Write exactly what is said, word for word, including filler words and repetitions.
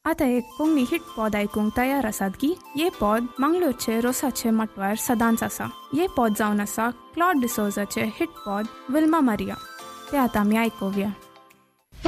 आता एक Konkani hit pod ऐकूंक तयार आसात की ये पॉड मंगळूरचे रोसाचे मटवार सदांच आसा. ये पॉड जावन आसा Claude डिसोजाचे hit pod Wilma Maria. ते आता आमी आयकोवया.